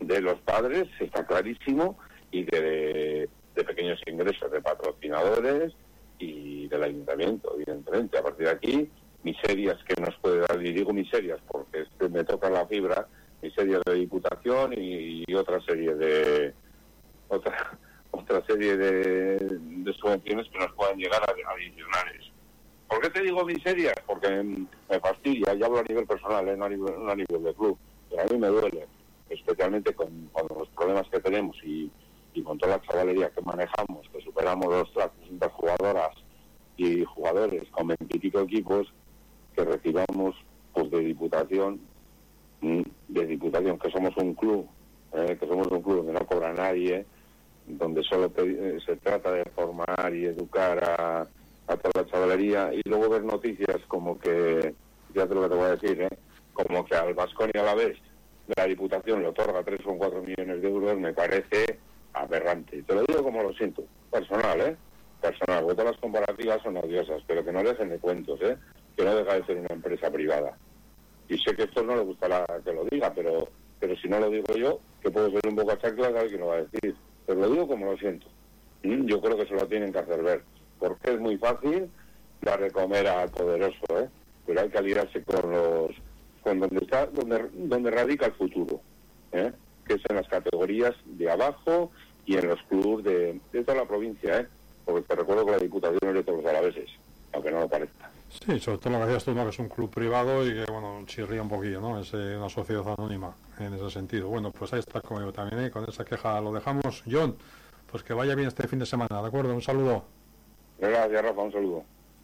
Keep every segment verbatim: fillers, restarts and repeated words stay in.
de los padres, está clarísimo, y de, de pequeños ingresos de patrocinadores y del ayuntamiento, evidentemente. A partir de aquí, miserias que nos puede dar, y digo miserias porque es que me toca la fibra, miserias de Diputación y, y otra serie de otra otra serie de, de subvenciones que nos puedan llegar a, adicionales. ¿Por qué te digo miserias? Porque me fastidia, ya hablo a nivel personal, ¿eh? no, a nivel, no a nivel de club, pero a mí me duele, especialmente con, con los problemas que tenemos y, y con toda la chavalería que manejamos, que superamos los trescientas jugadoras y jugadores con veintipico equipos, que recibamos pues de Diputación, de Diputación, que somos un club, eh, que somos un club donde no cobra nadie, donde solo te, se trata de formar y educar a, a toda la chavalería, y luego ver noticias como que, fíjate lo que te voy a decir, ¿eh? como que al Baskonia a la vez la Diputación le otorga tres o cuatro millones de euros, me parece aberrante. Te lo digo como lo siento, personal, ¿eh? Personal, porque todas las comparativas son odiosas, pero que no dejen de cuentos, ¿eh? Que no deja de ser una empresa privada. Y sé que esto no le gustará que lo diga, pero pero si no lo digo yo, que puedo ser un poco achacla, sabe que lo va a decir. Pero lo digo como lo siento. ¿Mm? Yo creo que se lo tienen que hacer ver, porque es muy fácil dar de comer al poderoso, ¿eh? Pero hay que aliarse con los con donde está donde donde radica el futuro, ¿eh? Que es en las categorías de abajo y en los clubes de, de toda la provincia, ¿eh? Porque te recuerdo que la Diputación es de todos los alaveses, aunque no lo parezca. Sí, sobre todo lo que decías tú, ¿no? Que es un club privado y que, bueno, chirría un poquillo, ¿no? Es eh, una sociedad anónima en ese sentido. Bueno, pues ahí está conmigo también, ¿eh? Con esa queja lo dejamos. John, pues que vaya bien este fin de semana, ¿de acuerdo? Un saludo. Gracias, Rafa, un saludo.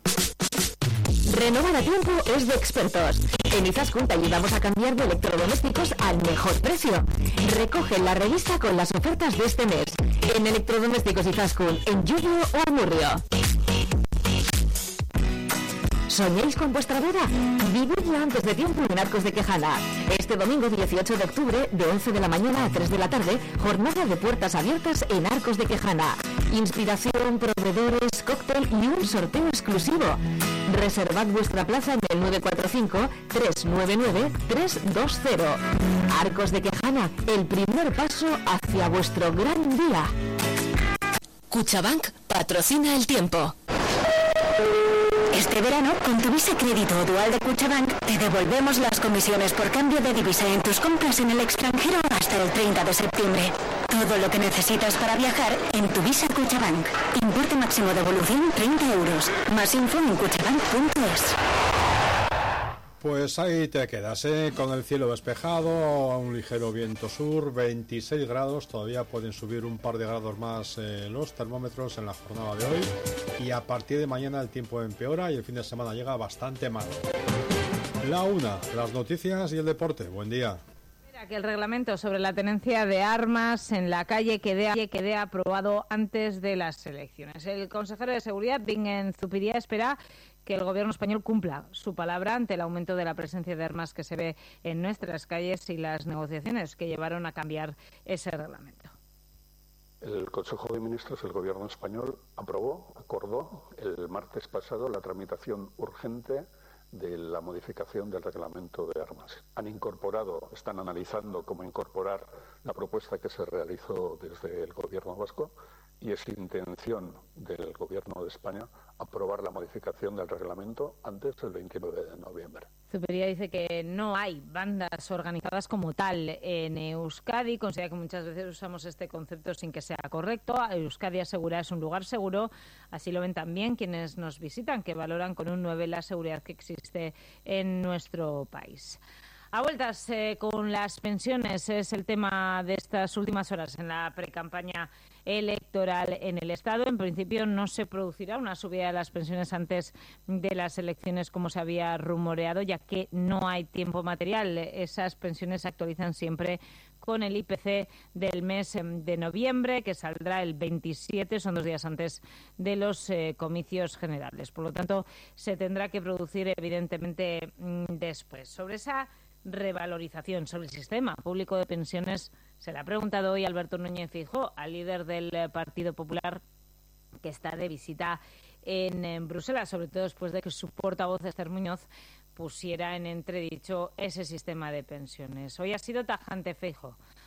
Renovar a tiempo es de expertos. En Izaskun te ayudamos a cambiar de electrodomésticos al mejor precio. Recoge la revista con las ofertas de este mes. En Electrodomésticos Izaskun, en Llodio o Amurrio. ¿Soñáis con vuestra boda? Vividla antes de tiempo en Arcos de Quejana. Este domingo dieciocho de octubre, de once de la mañana a tres de la tarde, jornada de puertas abiertas en Arcos de Quejana. Inspiración, proveedores, cóctel y un sorteo exclusivo. Reservad vuestra plaza en el nueve cuatro cinco, tres nueve nueve, tres dos cero. Arcos de Quejana, el primer paso hacia vuestro gran día. Cuchabank patrocina el tiempo. Este verano, con tu Visa Crédito o Dual de Cuchabank, te devolvemos las comisiones por cambio de divisa en tus compras en el extranjero hasta el treinta de septiembre. Todo lo que necesitas para viajar en tu Visa Cuchabank. Importe máximo de devolución treinta euros. Más info en cuchabank punto es. Pues ahí te quedas, ¿eh? Con el cielo despejado, un ligero viento sur, veintiséis grados, todavía pueden subir un par de grados más eh, los termómetros en la jornada de hoy, y a partir de mañana el tiempo empeora y el fin de semana llega bastante mal. La una, las noticias y el deporte. Buen día. Que el reglamento sobre la tenencia de armas en la calle quede, quede aprobado antes de las elecciones. El consejero de Seguridad, Bingen Zupiria, espera que el gobierno español cumpla su palabra ante el aumento de la presencia de armas que se ve en nuestras calles y las negociaciones que llevaron a cambiar ese reglamento. El Consejo de Ministros del Gobierno español aprobó, acordó el martes pasado la tramitación urgente de la modificación del reglamento de armas. Han incorporado, están analizando cómo incorporar la propuesta que se realizó desde el Gobierno vasco, y es intención del Gobierno de España aprobar la modificación del reglamento antes del veintinueve de noviembre. Zupiria dice que no hay bandas organizadas como tal en Euskadi. Considera que muchas veces usamos este concepto sin que sea correcto. Euskadi asegura es un lugar seguro. Así lo ven también quienes nos visitan, que valoran con un nueve la seguridad que existe en nuestro país. A vueltas eh, con las pensiones es el tema de estas últimas horas en la precampaña electoral en el Estado. En principio no se producirá una subida de las pensiones antes de las elecciones como se había rumoreado, ya que no hay tiempo material. Esas pensiones se actualizan siempre con el I P C del mes de noviembre, que saldrá el veintisiete, son dos días antes de los eh, comicios generales. Por lo tanto, se tendrá que producir evidentemente después. Sobre esa revalorización, sobre el sistema público de pensiones, se le ha preguntado hoy Alberto Núñez Feijóo, al líder del Partido Popular, que está de visita en, en Bruselas, sobre todo después de que su portavoz Esther Muñoz pusiera en entredicho ese sistema de pensiones. Hoy ha sido tajante Feijóo.